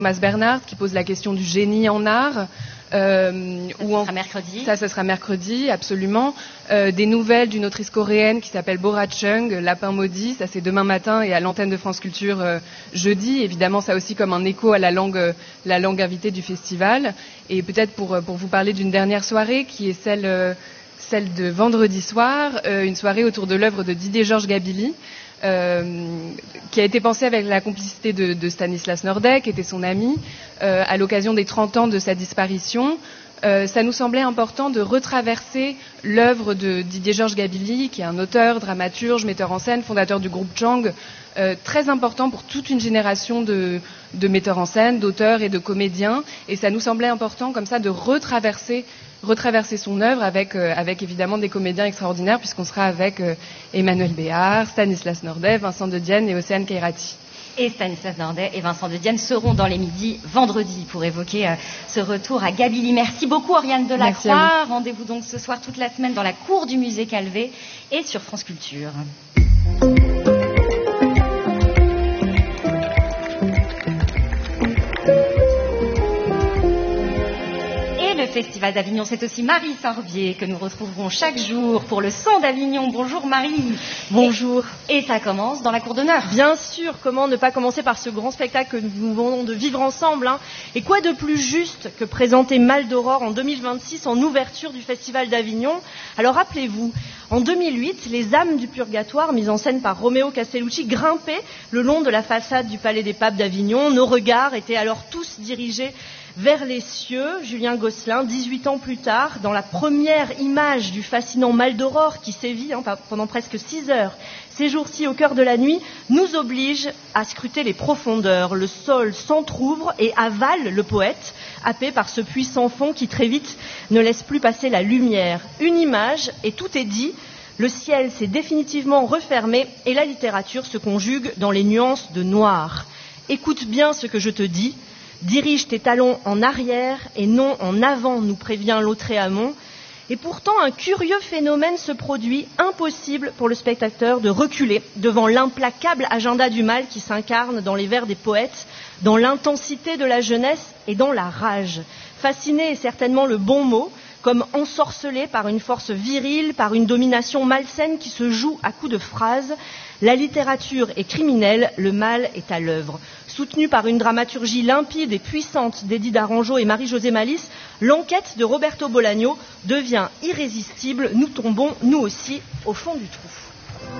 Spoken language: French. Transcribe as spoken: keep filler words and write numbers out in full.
Thomas Bernhard qui pose la question du génie en art. Euh, ça, ce en... sera mercredi. Ça, ce sera mercredi, absolument. Euh, des nouvelles d'une autrice coréenne qui s'appelle Bora Chung, Lapin maudit. Ça, c'est demain matin et à l'antenne de France Culture euh, jeudi. Évidemment, ça aussi comme un écho à la langue, euh, la langue invitée du festival. Et peut-être pour, pour vous parler d'une dernière soirée qui est celle, euh, celle de vendredi soir, euh, une soirée autour de l'œuvre de Didier Georges Gabili. Euh, qui a été pensé avec la complicité de, de Stanislas Nordet, qui était son ami, euh, à l'occasion des trente ans de sa disparition. Euh, ça nous semblait important de retraverser l'œuvre de Didier Georges Gabili, qui est un auteur, dramaturge, metteur en scène, fondateur du groupe Chang, euh, très important pour toute une génération de, de metteurs en scène, d'auteurs et de comédiens. Et ça nous semblait important, comme ça, de retraverser retraverser son œuvre avec, euh, avec évidemment des comédiens extraordinaires, puisqu'on sera avec euh, Emmanuel Béard, Stanislas Nordet, Vincent de Dienne et Océane Kairati. Et Stanislas Nordet et Vincent de Dienne seront dans les midis vendredi pour évoquer euh, ce retour à Gabili. Merci beaucoup Oriane Delacroix. Rendez-vous donc ce soir toute la semaine dans la cour du musée Calvé et sur France Culture. Le Festival d'Avignon, c'est aussi Marie Sorbier que nous retrouverons chaque jour pour le son d'Avignon. Bonjour Marie. Bonjour. Et, et ça commence dans la cour d'honneur. Bien sûr, comment ne pas commencer par ce grand spectacle que nous venons de vivre ensemble, hein. Et quoi de plus juste que présenter Mal d'Aurore en deux mille vingt-six en ouverture du Festival d'Avignon. Alors rappelez-vous, en deux mille huit, les âmes du purgatoire, mises en scène par Romeo Castellucci, grimpaient le long de la façade du Palais des Papes d'Avignon. Nos regards étaient alors tous dirigés vers les cieux. Julien Gosselin, dix-huit ans plus tard, dans la première image du fascinant Mal d'Aurore qui sévit hein, pendant presque six heures, ces jours-ci au cœur de la nuit, nous oblige à scruter les profondeurs. Le sol s'entr'ouvre et avale le poète, happé par ce puissant fond qui très vite ne laisse plus passer la lumière. Une image et tout est dit. Le ciel s'est définitivement refermé et la littérature se conjugue dans les nuances de noir. Écoute bien ce que je te dis. Dirige tes talons en arrière et non en avant, nous prévient Lautréamont. Et pourtant, un curieux phénomène se produit, impossible pour le spectateur de reculer devant l'implacable agenda du mal qui s'incarne dans les vers des poètes, dans l'intensité de la jeunesse et dans la rage. Fasciné est certainement le bon mot, comme ensorcelé par une force virile, par une domination malsaine qui se joue à coups de phrases. La littérature est criminelle, le mal est à l'œuvre. Soutenu par une dramaturgie limpide et puissante d'Eddie d'Arangeau et Marie-Josée Malice, l'enquête de Roberto Bolaño devient irrésistible. Nous tombons, nous aussi, au fond du trou.